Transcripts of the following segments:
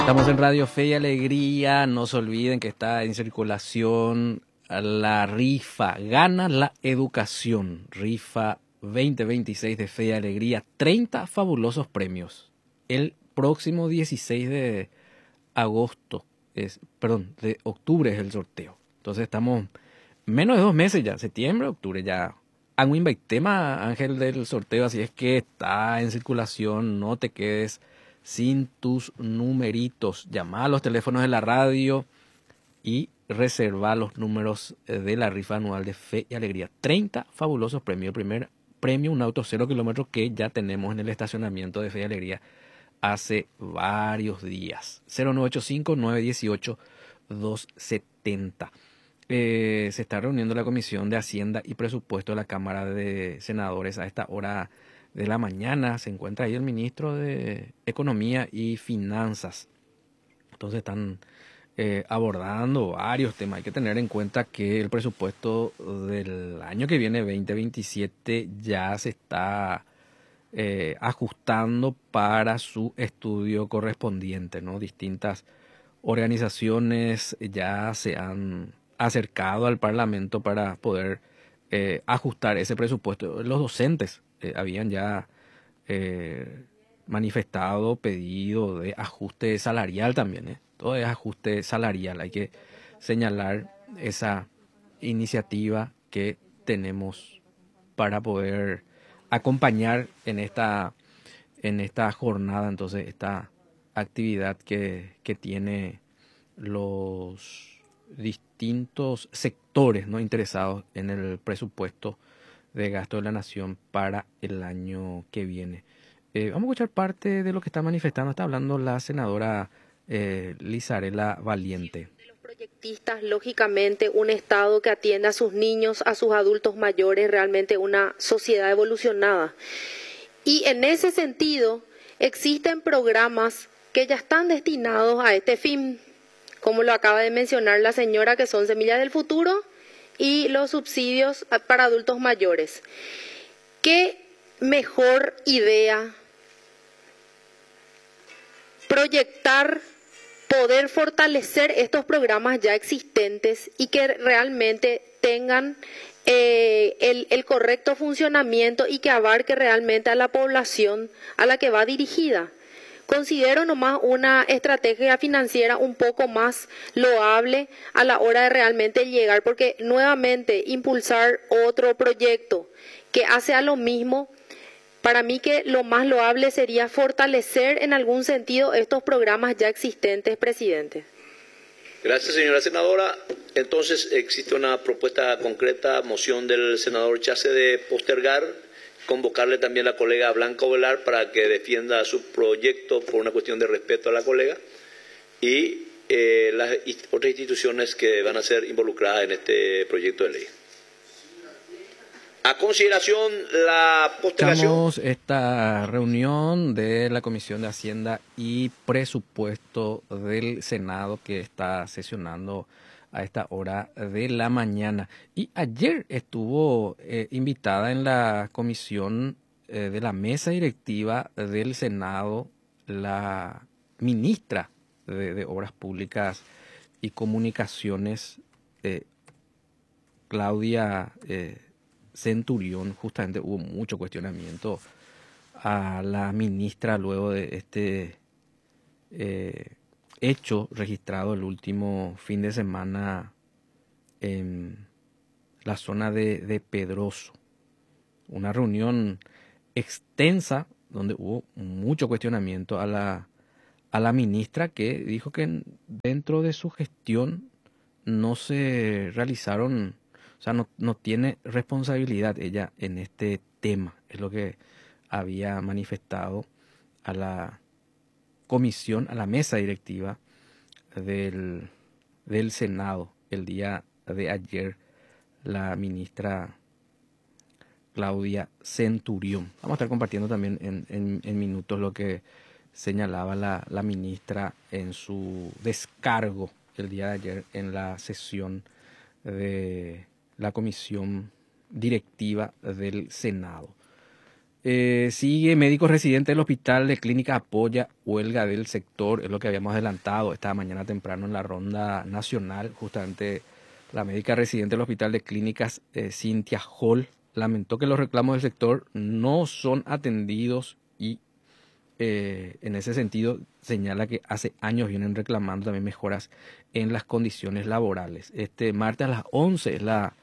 Estamos en Radio Fe y Alegría. No se olviden que está en circulación la rifa Gana la Educación. Rifa 2026 de Fe y Alegría. 30 fabulosos premios. El próximo 16 de agosto, de octubre es el sorteo. Entonces estamos menos de 2 meses ya. Septiembre, octubre ya. Hay un tema, Ángel, del sorteo. Así es que está en circulación. No te quedes sin tus numeritos. Llama a los teléfonos de la radio y reserva los números de la rifa anual de Fe y Alegría. 30 fabulosos premios. El primer premio, un auto 0 kilómetros que ya tenemos en el estacionamiento de Fe y Alegría hace varios días. 0985-918-270. Se está reuniendo la Comisión de Hacienda y Presupuesto de la Cámara de Senadores a esta hora de la mañana. Se encuentra ahí el ministro de Economía y Finanzas. Entonces están abordando varios temas. Hay que tener en cuenta que el presupuesto del año que viene, 2027, ya se está ajustando para su estudio correspondiente, ¿no? Distintas organizaciones ya se han acercado al Parlamento para poder ajustar ese presupuesto. Los docentes habían ya manifestado pedido de ajuste salarial también, ¿eh? Todo es ajuste salarial. Hay que señalar esa iniciativa que tenemos para poder acompañar en esta jornada, entonces, esta actividad que tiene los distintos sectores, ¿no?, interesados en el presupuesto de gasto de la nación para el año que viene. Vamos a escuchar parte de lo que está manifestando. Está hablando la senadora Lizarela Valiente. Los proyectistas, lógicamente, un Estado que atienda a sus niños, a sus adultos mayores, realmente una sociedad evolucionada. Y en ese sentido, existen programas que ya están destinados a este fin, como lo acaba de mencionar la señora, que son Semillas del Futuro y los subsidios para adultos mayores. ¿Qué mejor idea proyectar, poder fortalecer estos programas ya existentes y que realmente tengan el correcto funcionamiento y que abarque realmente a la población a la que va dirigida? Considero nomás una estrategia financiera un poco más loable a la hora de realmente llegar, porque nuevamente impulsar otro proyecto que hace a lo mismo, para mí que lo más loable sería fortalecer en algún sentido estos programas ya existentes, presidente. Gracias, señora senadora. Entonces, existe una propuesta concreta, moción del senador Chase de postergar, convocarle también a la colega Blanca Ovelar para que defienda su proyecto por una cuestión de respeto a la colega y las otras instituciones que van a ser involucradas en este proyecto de ley. A consideración la postergación. Estamos esta reunión de la Comisión de Hacienda y Presupuesto del Senado que está sesionando a esta hora de la mañana. Y ayer estuvo invitada en la comisión de la mesa directiva del Senado la ministra de Obras Públicas y Comunicaciones, Claudia Centurión. Justamente hubo mucho cuestionamiento a la ministra luego de este hecho registrado el último fin de semana en la zona de Pedroso. Una reunión extensa donde hubo mucho cuestionamiento a la ministra, que dijo que dentro de su gestión no se realizaron, o sea, no tiene responsabilidad ella en este tema. Es lo que había manifestado a la comisión, a la mesa directiva del Senado el día de ayer, la ministra Claudia Centurión. Vamos a estar compartiendo también en minutos lo que señalaba la ministra en su descargo el día de ayer en la sesión de la comisión directiva del Senado. Sigue médico residente del hospital de clínica apoya huelga del sector, es lo que habíamos adelantado esta mañana temprano en la ronda nacional. Justamente la médica residente del hospital de clínicas, Cynthia Hall, lamentó que los reclamos del sector no son atendidos y en ese sentido señala que hace años vienen reclamando también mejoras en las condiciones laborales. Este martes a las 11 es la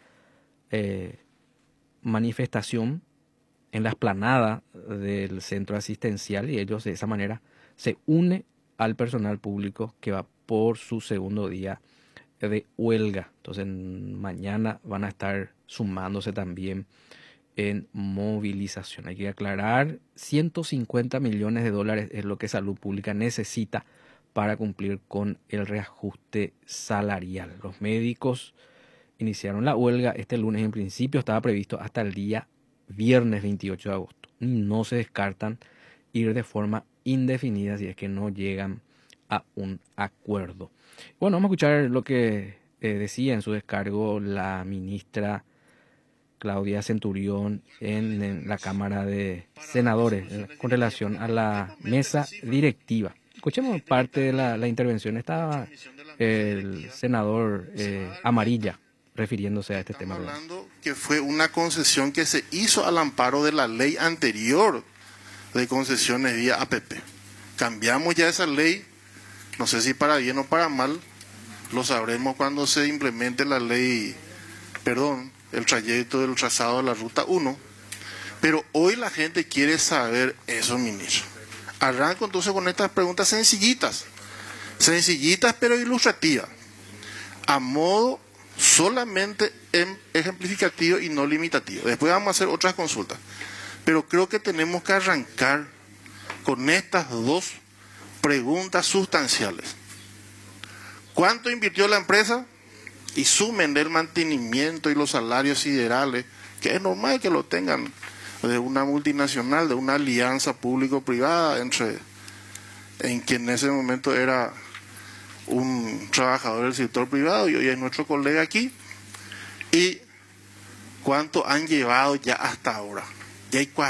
manifestación en la explanada del centro asistencial y ellos de esa manera se une al personal público que va por su segundo día de huelga. Entonces mañana van a estar sumándose también en movilización. Hay que aclarar, 150 millones de dólares es lo que Salud Pública necesita para cumplir con el reajuste salarial. Los médicos iniciaron la huelga este lunes, en principio estaba previsto hasta el día viernes 28 de agosto. No se descartan ir de forma indefinida si es que no llegan a un acuerdo. Bueno, vamos a escuchar lo que decía en su descargo la ministra Claudia Centurión en la Cámara de Senadores con relación a la mesa directiva. Escuchemos parte de la intervención. Estaba el senador Amarilla refiriéndose a este tema. Hablando que fue una concesión que se hizo al amparo de la ley anterior de concesiones vía APP. Cambiamos ya esa ley, no sé si para bien o para mal, lo sabremos cuando se implemente la ley, el trayecto del trazado de la Ruta 1, pero hoy la gente quiere saber eso, ministro. Arranco entonces con estas preguntas sencillitas pero ilustrativas, a modo solamente ejemplificativo y no limitativo. Después vamos a hacer otras consultas, pero creo que tenemos que arrancar con estas dos preguntas sustanciales. ¿Cuánto invirtió la empresa? Y sumen del mantenimiento y los salarios siderales, que es normal que lo tengan de una multinacional, de una alianza público-privada en que en ese momento era un trabajador del sector privado y hoy es nuestro colega aquí. Y cuánto han llevado ya hasta ahora. Ya hay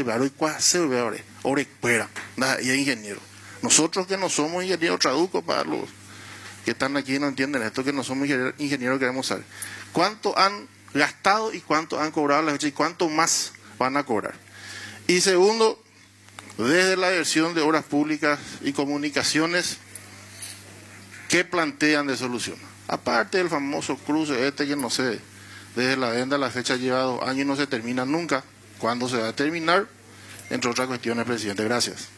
orecuera, y hay ingeniero. Nosotros que no somos ingenieros, traduzco para los que están aquí y no entienden esto, que no somos ingenieros, queremos saber cuánto han gastado y cuánto han cobrado la fecha y cuánto más van a cobrar. Y segundo, desde la Dirección de Obras Públicas y Comunicaciones, ¿qué plantean de solución? Aparte del famoso cruce que no sé, desde la venta a la fecha lleva 2 años y no se termina nunca. ¿Cuándo se va a terminar? Entre otras cuestiones, presidente. Gracias.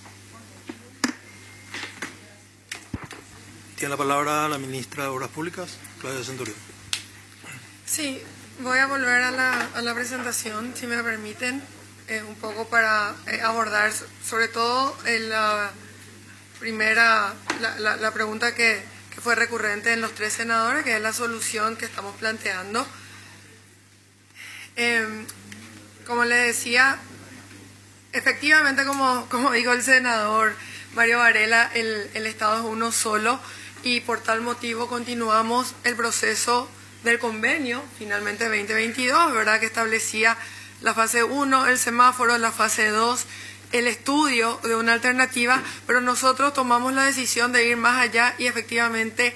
Tiene la palabra la ministra de Obras Públicas, Claudia Centurión. Sí, voy a volver a la presentación, si me permiten, un poco para abordar sobre todo la primera, la pregunta que fue recurrente en los 3 senadores, que es la solución que estamos planteando. Como les decía, efectivamente, como dijo el senador Mario Varela, el Estado es uno solo y por tal motivo continuamos el proceso del convenio, finalmente 2022, ¿verdad?, que establecía la fase 1, el semáforo, la fase 2, el estudio de una alternativa, pero nosotros tomamos la decisión de ir más allá y efectivamente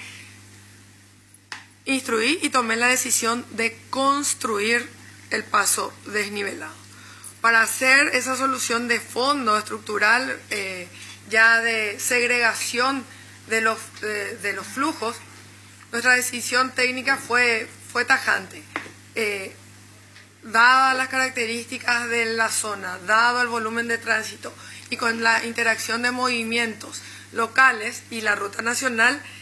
instruí y tomé la decisión de construir el paso desnivelado. Para hacer esa solución de fondo estructural, ya de segregación de los flujos, nuestra decisión técnica fue tajante. Dadas las características de la zona, dado el volumen de tránsito y con la interacción de movimientos locales y la ruta nacional,